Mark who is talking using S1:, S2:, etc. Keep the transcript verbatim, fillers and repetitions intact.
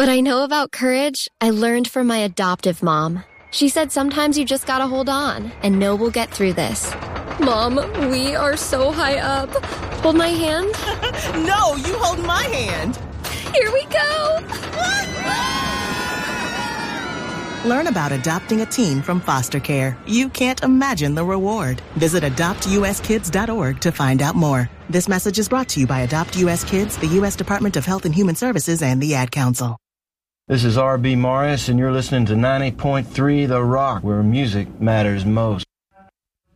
S1: What I know about courage, I learned from my adoptive mom. She said sometimes you just gotta hold on and know we'll get through this. Mom, we are so high up. Hold my hand.
S2: No, you hold my hand.
S1: Here we go.
S2: Learn about adopting a teen from foster care. You can't imagine the reward. Visit adopt u s kids dot org to find out more. This message is brought to you by Adopt U S Kids, the U S Department of Health and Human Services, and the Ad Council.
S3: This is R B Morris, and you're listening to ninety point three The Rock, where music matters most.